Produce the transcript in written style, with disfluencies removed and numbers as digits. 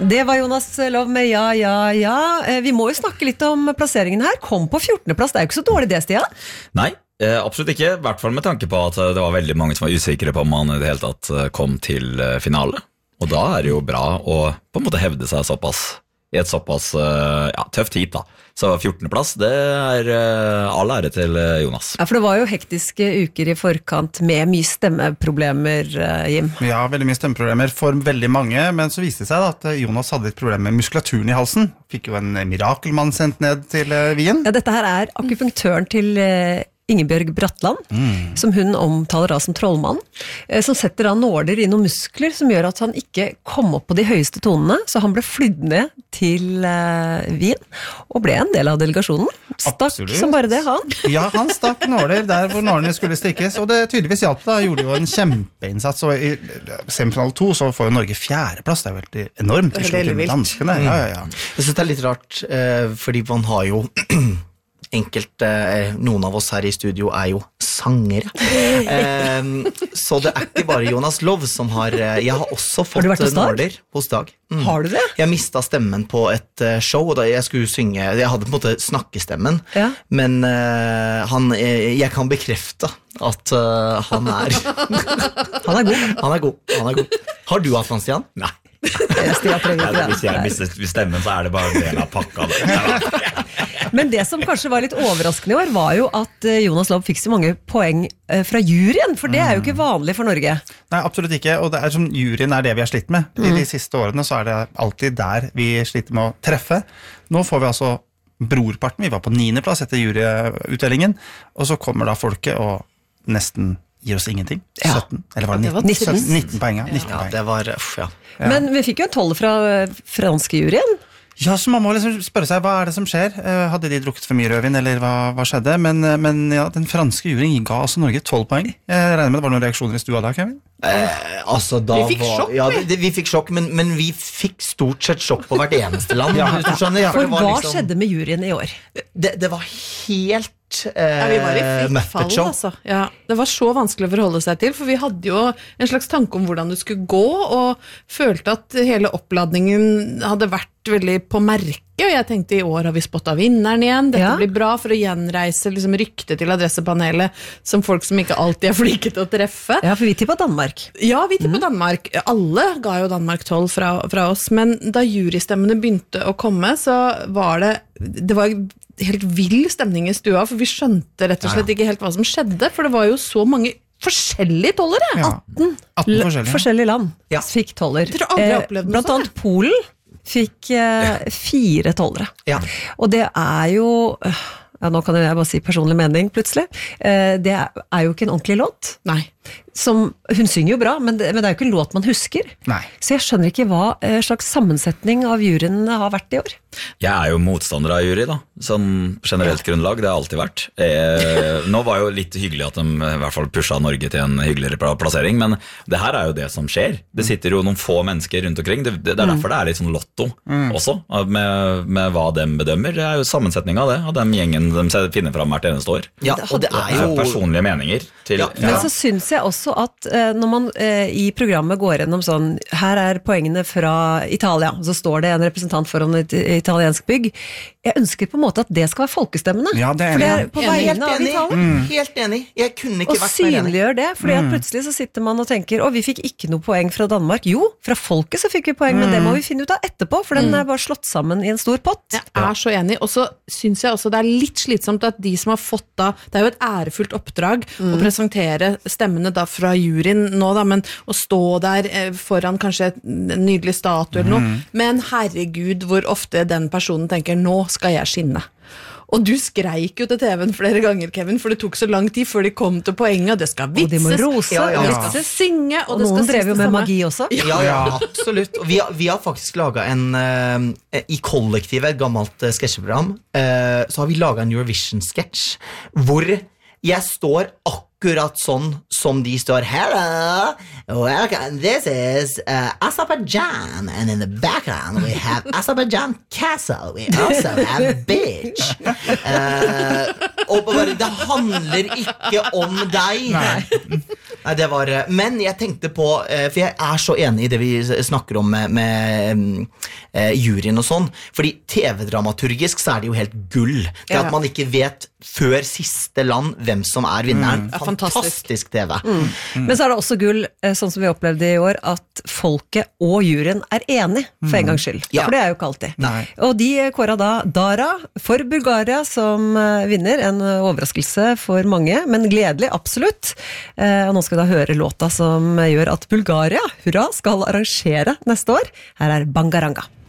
Det var Jonas Love med ja. Vi må jo snakke litt om plasseringen her. Kom på 14. plass, det er jo ikke så dårlig det, Stian. Nei, absolutt ikke. I hvert fall med tanke på at det var veldig mange som var usikre på om han i det hele tatt kom til finale. Og da er det jo bra å på en måte hevde seg såpass i et såpass tøft hit da. Så 14. plass, det er all ære til Jonas. Ja, for det var jo hektiske uker i forkant med mye stemmeproblemer, Jim. Ja, veldig mye stemmeproblemer for veldig mange, men så viste det seg da, at Jonas hadde et problem med muskulaturen i halsen. Fikk jo en mirakelmann sendt ned til Wien. Ja, dette her er akupunktøren til Ingebjørg Bratland, som hun omtaler da som trollmann, som setter da nåler i noen muskler som gjør at han ikke kom opp på de høyeste tonene, så han ble flydd ned til Wien, og ble en del av delegasjonen. Stakk Absolutt. som bare det, han. Ja, han stakk nåler der hvor nålene skulle stikkes, og det tydeligvis hjalp da, gjorde jo en kjempeinnsats, og i semifinale 2 så får jo Norge 4. plass, det er jo helt enormt. Det er veldig vilt. Danskene. Ja. Jeg synes det er litt rart, fordi man har jo noen av oss her i studio er jo sangere. Så det er ikke bare Jonas Love som har jeg har også fått nåler hos Dag. Har du det? Jeg mistet stemmen på et show, og da jeg skulle synge, jeg hadde på en måte snakkestemmen, men jeg kan bekrefte at han er Han er god. Han er god. Har du hatt han, Stian? Nei. Hvis jeg mister stemmen, så er det bare en del av pakka. Men det som kanskje var litt overraskende i år, var jo at Jonas Love fikk så mange poeng fra juryen, for det er jo ikke vanlig for Norge. Nei, absolutt ikke, og det er som juryen er det vi har slitt med. I de siste årene så er det alltid der vi sliter med å treffe. Nå får vi altså brorparten, vi var på 9. plass etter juryutdelingen, og så kommer da folket og nesten gir oss ingenting. 17, eller var det 19? 19 poeng, ja. 19 poeng. Det var, Men vi fikk jo en 12 fra franske juryen. Ja, så man må liksom spørre seg, hva er det som skjer? Hadde de drukket for mye rødvin, eller hva skjedde? Men ja, den franske juryen ga altså Norge 12 poeng. Jeg regner med det var noen reaksjoner i stua da, Kevin? Altså, da vi fikk sjokk, vi fikk sjokk, men vi fikk stort sett sjokk på hvert eneste land. For hva skjedde med juryen i år? Det var helt vi var i fritt fall, altså. Ja, det var så vanskelig å forholde seg til, for vi hadde jo en slags tanke om hvordan det skulle gå, og følte at hele oppladningen hadde vært veldig på merke, og jeg tenkte i år har vi spottet vinneren igjen, dette blir bra for å gjenreise liksom, ryktet til adressepanelet som folk som ikke alltid er flinke til å treffe. Ja, for vi tippet Danmark. Ja, vi tippet Danmark. Alle ga jo Danmark 12 fra oss, men da jurystemmene begynte å komme, så var det var helt vill stemning i stua, for vi skjønte rett og slett ikke helt hva som skjedde, for det var jo så mange forskjellige tollere. Ja. 18 forskjellige land fikk toller. Jeg tror aldri jeg opplevde noe blant annet Polen fikk 4 tollere. Og det er jo, nå kan jeg bare si personlig mening plutselig, det er jo ikke en ordentlig låt. Nei. Hun synger jo bra, men det er jo ikke en låt man husker. Nei. Så jeg skjønner ikke hva slags sammensetning av juryen har vært i år. Jeg er jo motstander av jury da, som generelt grunnlag, det har alltid vært. Nå var jo litt hyggelig at de i hvert fall pushet Norge til en hyggeligere plassering, men det her er jo det som skjer. Det sitter jo noen få mennesker rundt omkring, det er derfor det er litt sånn lotto også, med hva de bedømmer. Det er jo sammensetning av det, av den gjengen de finner frem hvert eneste år. Ja, og det er jo personlige meninger til, Men så synes jeg også at når man i programmet går gjennom sånn, her er poengene fra Italia, så står det en representant foran et italiensk bygg. Jeg ønsker på en måte at det skal være folkestemmene. Ja, det er for det er på vegne av Italia. Helt enig. Jeg kunne ikke og vært mer enig. synliggjør det, fordi at plutselig så sitter man og tenker, vi fikk ikke noe poeng fra Danmark. Jo, fra folket så fikk vi poeng, men det må vi finne ut av etterpå, for den er bare slått sammen i en stor pott. Jeg er så enig, og så synes jeg også det er litt slitsomt at de som har fått da, det er jo et ærefullt oppdrag å presentere stemmene da fra juryen nå da, men å stå der foran kanskje en nydelig statue eller noe, men herregud hvor ofte den personen tenker, nå skal jeg skinne. Og du skreik jo til TV-en flere ganger, Kevin, for det tok så lang tid før de kom til poenget, og det skal vitses, og de må rose, og de skal synge, og det noen skal drev jo med magi også. Ja, absolutt. Og vi har faktisk laget i kollektivet, et gammelt sketsjeprogram, så har vi laget en Eurovision-sketsj, hvor jeg står akkurat sånn som de står. Hello, welcome, this is Azerbaijan, and in the background we have Azerbaijan Castle, we also have beach. Og bare, det handler ikke om deg. Nei, det var, men jeg tenkte på, for jeg så enig i det vi snakker om med juryen og sånn, fordi TV-dramaturgisk så det jo helt gull. Det at man ikke vet før siste land hvem som vinneren. Fantastisk TV. Men så det også gull, sånn som vi opplevde i år, at folket og juryen enig, for en gangs skyld. Ja. For det jo ikke alltid. Nei. Og de kåret da Dara for Bulgaria som vinner, en overraskelse for mange, men gledelig, absolutt. Og nå skal vi da høre låta som gjør at Bulgaria, hurra, skal arrangere neste år. Her Bangaranga.